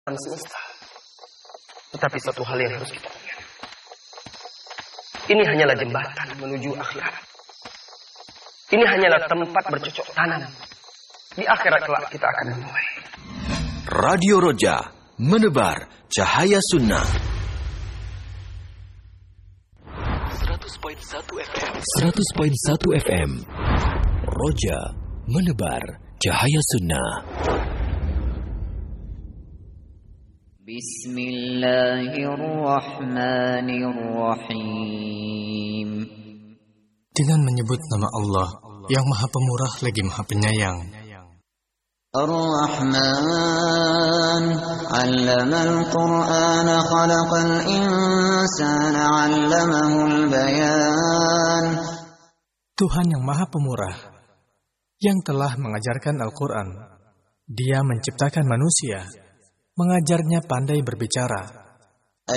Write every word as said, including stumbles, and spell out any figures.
semesta. Tetapi satu hal yang harus kita ingat. Ini hanyalah jembatan menuju akhirat. Ini hanyalah tempat bercocok tanam. Di akhirat kelak kita akan memulai. Radio Roja, menebar cahaya sunnah. seratus koma satu F M. seratus koma satu F M. Roja, menebar cahaya sunnah. Bismillahirrahmanirrahim. Dengan menyebut nama Allah yang Maha Pemurah lagi Maha Penyayang. Ar-Rahman 'allamal Qur'ana khalaqal insana 'allamahul bayan. Tuhan yang Maha Pemurah yang telah mengajarkan Al-Quran. Dia menciptakan manusia, mengajarnya pandai berbicara.